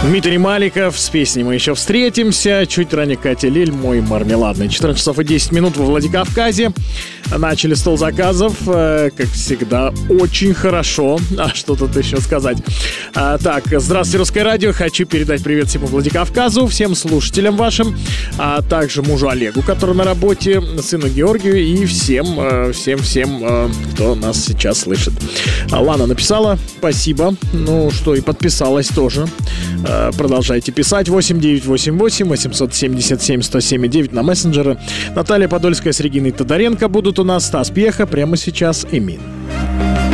Дмитрий Маликов, с песней мы еще встретимся. Чуть ранее Катя Лель, мой мармеладный. 14 часов и 10 минут во Владикавказе. Начали стол заказов, как всегда, очень хорошо. А что тут еще сказать? Так, здравствуйте, Русское радио. Хочу передать привет всему Владикавказу, всем слушателям вашим, а также мужу Олегу, который на работе, сыну Георгию и всем, кто нас сейчас слышит. Лана написала, спасибо. Ну что, и подписалась тоже. Продолжайте писать. 8988-877-107-9 на мессенджеры. Наталья Подольская с Региной Тодоренко будут у нас. Стас Пьеха прямо сейчас. Эмин.